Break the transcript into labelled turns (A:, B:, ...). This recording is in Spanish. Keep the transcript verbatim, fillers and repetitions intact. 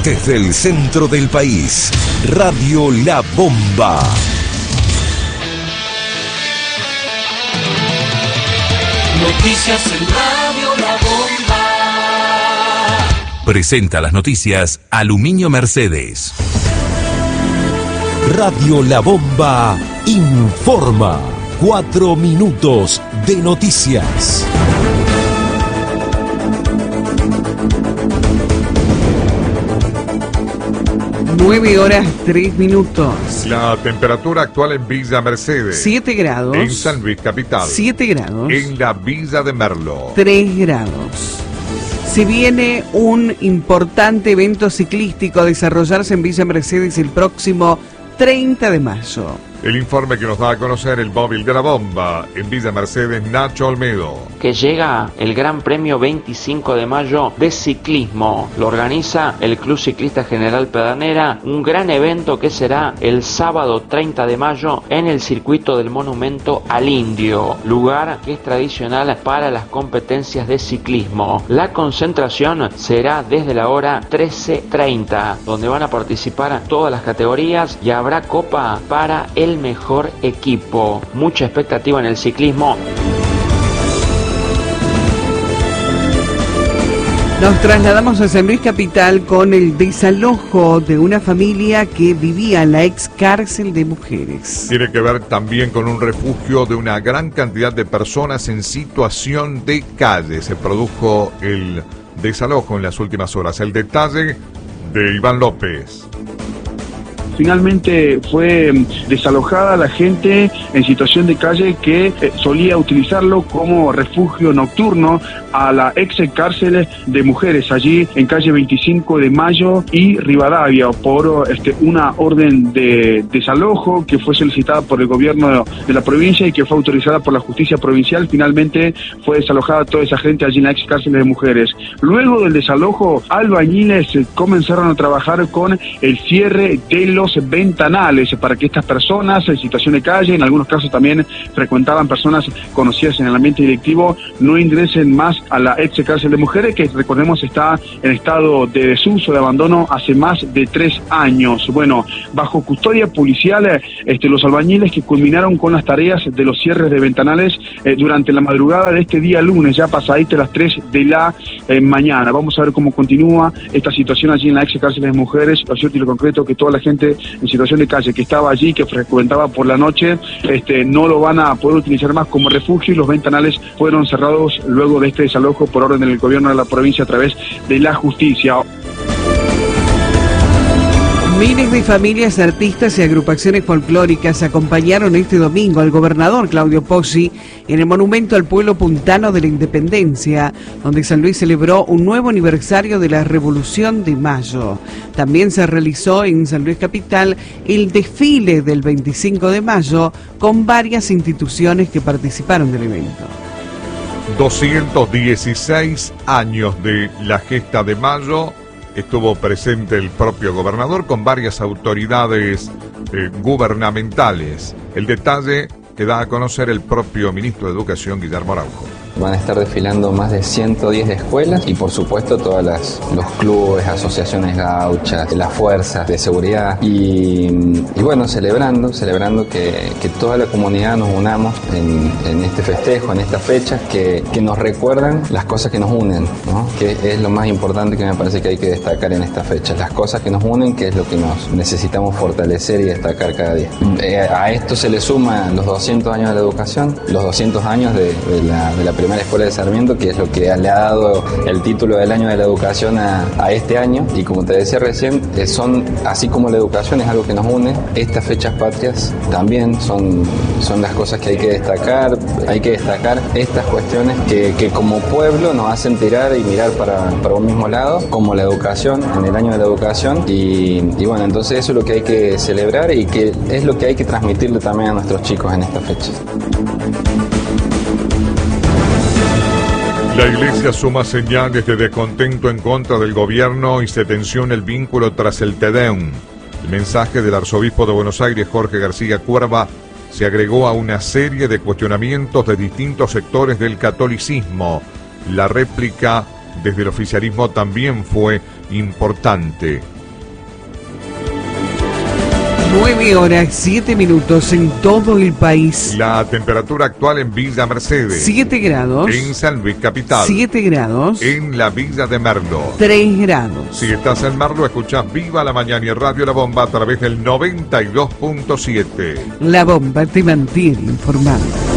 A: Desde el centro del país, Radio La Bomba.
B: Noticias en Radio La Bomba.
A: Presenta las noticias Aluminio Mercedes. Radio La Bomba informa. Cuatro minutos de noticias.
C: Nueve horas, tres minutos.
D: La temperatura actual en Villa Mercedes.
C: Siete grados.
D: En San Luis Capital.
C: Siete grados.
D: En la Villa de Merlo.
C: Tres grados. Se viene un importante evento ciclístico a desarrollarse en Villa Mercedes el próximo treinta de mayo.
D: El informe que nos da a conocer el móvil de la bomba en Villa Mercedes, Nacho Olmedo.
E: Que llega el Gran Premio veinticinco de mayo de ciclismo. Lo organiza el Club Ciclista General Pedernera, un gran evento que será el sábado treinta de mayo en el circuito del Monumento al Indio, lugar que es tradicional para las competencias de ciclismo. La concentración será desde la hora trece treinta, donde van a participar todas las categorías y habrá copa para el mejor equipo. Mucha expectativa en el ciclismo.
C: Nos trasladamos a San Luis Capital con el desalojo de una familia que vivía en la ex cárcel de mujeres.
D: Tiene que ver también con un refugio de una gran cantidad de personas en situación de calle. Se produjo el desalojo en las últimas horas. El detalle de Iván López.
F: Finalmente fue desalojada la gente en situación de calle que eh, solía utilizarlo como refugio nocturno a la ex cárcel de mujeres allí en calle veinticinco de mayo y Rivadavia por este, una orden de desalojo que fue solicitada por el gobierno de la provincia y que fue autorizada por la justicia provincial. Finalmente fue desalojada toda esa gente allí en la ex cárcel de mujeres. Luego del desalojo, albañiles comenzaron a trabajar con el cierre de los ventanales para que estas personas en situación de calle, en algunos casos también frecuentaban personas conocidas en el ambiente directivo, no ingresen más a la ex cárcel de mujeres, que recordemos está en estado de desuso, de abandono hace más de tres años. Bueno, bajo custodia policial, este, los albañiles que culminaron con las tareas de los cierres de ventanales eh, durante la madrugada de este día lunes, ya pasadita las tres de la eh, mañana. Vamos a ver cómo continúa esta situación allí en la ex cárcel de mujeres. Lo cierto y lo concreto que toda la gente en situación de calle que estaba allí, que frecuentaba por la noche, este, no lo van a poder utilizar más como refugio y los ventanales fueron cerrados luego de este desalojo por orden del gobierno de la provincia a través de la justicia.
C: Miles de familias, artistas y agrupaciones folclóricas acompañaron este domingo al gobernador Claudio Pozzi en el Monumento al Pueblo Puntano de la Independencia, donde San Luis celebró un nuevo aniversario de la Revolución de Mayo. También se realizó en San Luis Capital el desfile del veinticinco de mayo con varias instituciones que participaron del evento.
D: doscientos dieciséis años de la gesta de mayo. Estuvo presente el propio gobernador con varias autoridades eh, gubernamentales. El detalle que da a conocer el propio ministro de Educación, Guillermo Araujo.
G: Van a estar desfilando más de ciento diez escuelas y por supuesto todas las los clubes, asociaciones gauchas, las fuerzas de seguridad y, y bueno, celebrando, celebrando que, que toda la comunidad nos unamos en, en este festejo, en estas fechas que, que nos recuerdan las cosas que nos unen, ¿no? Que es lo más importante que me parece que hay que destacar en estas fechas, las cosas que nos unen, que es lo que nos necesitamos fortalecer y destacar cada día. Eh, a esto se le suman los doscientos años de la educación, los doscientos años de, de la, de la primera escuela de Sarmiento, que es lo que le ha dado el título del año de la educación a, a este año. Y como te decía recién, eh, son, así como la educación es algo que nos une, estas fechas patrias también son, son las cosas que hay que destacar. Hay que destacar estas cuestiones que, que como pueblo nos hacen tirar y mirar para, para un mismo lado, como la educación, en el año de la educación. Y, y bueno, entonces eso es lo que hay que celebrar y que es lo que hay que transmitirle también a nuestros chicos en estas fechas.
D: La iglesia suma señales de descontento en contra del gobierno y se tensiona el vínculo tras el Te Deum. El mensaje del arzobispo de Buenos Aires, Jorge García Cuerva, se agregó a una serie de cuestionamientos de distintos sectores del catolicismo. La réplica desde el oficialismo también fue importante.
C: nueve horas, siete minutos en todo el país.
D: La temperatura actual en Villa Mercedes.
C: siete grados.
D: En San Luis Capital.
C: siete grados.
D: En la Villa de Merlo.
C: tres grados.
D: Si estás en Merlo, escuchás Viva la Mañana y Radio La Bomba a través del noventa y dos punto siete.
C: La Bomba te mantiene informado.